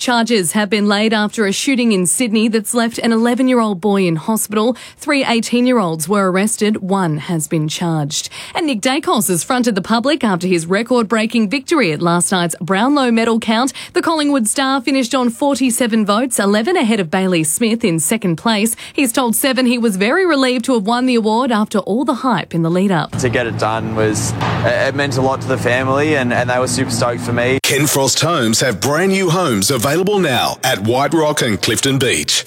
Charges have been laid after a shooting in Sydney that's left an 11-year-old boy in hospital. 3 18-year-olds were arrested. 1 has been charged. And Nick Dacos has fronted the public after his record-breaking victory at last night's Brownlow medal count. The Collingwood star finished on 47 votes, 11 ahead of Bailey Smith in second place. He's told Seven he was very relieved to have won the award after all the hype in the lead-up. To get it done it meant a lot to the family and they were super stoked for me. Ken Frost Homes have brand new homes available now at White Rock and Clifton Beach.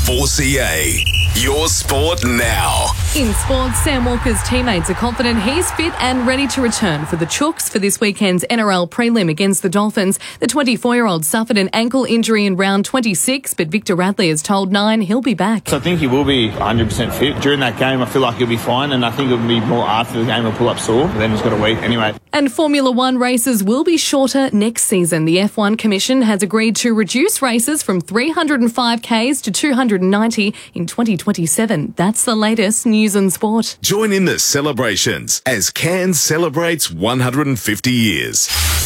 4CA, your sport now. In sports, Sam Walker's teammates are confident he's fit and ready to return for the Chooks for this weekend's NRL prelim against the Dolphins. The 24-year-old suffered an ankle injury in round 26, but Victor Radley has told Nine he'll be back. So I think he will be 100% fit. During that game, I feel like he'll be fine, and I think it'll be more after the game he'll pull up sore. But then he's got a week anyway. And Formula One races will be shorter next season. The F1 Commission has agreed to reduce races from 305 Ks to 290 in 2027. That's the latest news and sport. Join in the celebrations as Cairns celebrates 150 years.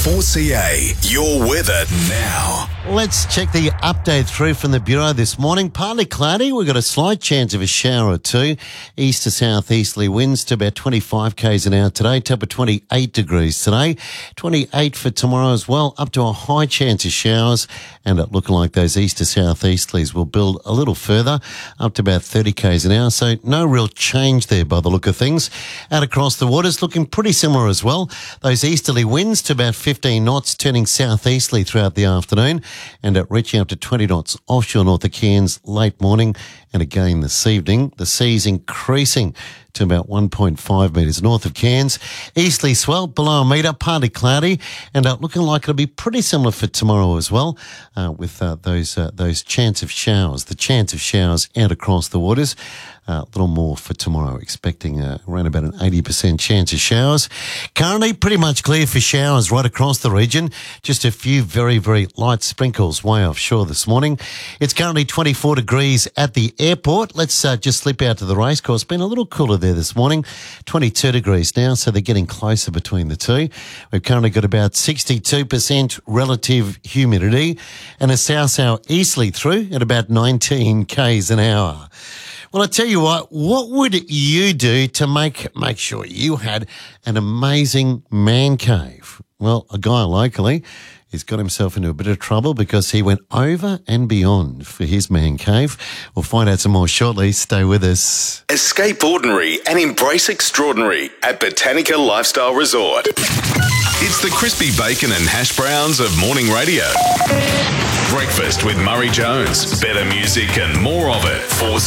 4CA, your weather now. Let's check the update through from the Bureau this morning. Partly cloudy. We've got a slight chance of a shower or two. East to southeasterly winds to about 25 k's an hour today. Top of 28 degrees today. 28 for tomorrow as well. Up to a high chance of showers. And it looking like those east to southeasterlies will build a little further. Up to about 30 k's an hour. So no real change there by the look of things. Out across the waters looking pretty similar as well. Those easterly winds to about 15 knots turning southeasterly throughout the afternoon. And reaching up to 20 knots offshore north of Cairns late morning and again this evening. The sea's increasing to about 1.5 metres north of Cairns. Easterly swell below a metre, partly cloudy, and looking like it'll be pretty similar for tomorrow as well, with those chance of showers. The chance of showers out across the waters. A little more for tomorrow, expecting around about an 80% chance of showers. Currently, pretty much clear for showers right across the region. Just a few very, very light sprinkles way offshore this morning. It's currently 24 degrees at the airport. Let's just slip out to the racecourse. Been a little cooler there this morning. 22 degrees now, so they're getting closer between the two. We've currently got about 62% relative humidity and a south-south easterly through at about 19 k's an hour. Well, I tell you what would you do to make sure you had an amazing man cave? Well, a guy locally has got himself into a bit of trouble because he went over and beyond for his man cave. We'll find out some more shortly. Stay with us. Escape ordinary and embrace extraordinary at Botanica Lifestyle Resort. It's the crispy bacon and hash browns of morning radio. Breakfast with Murray Jones. Better music and more of it.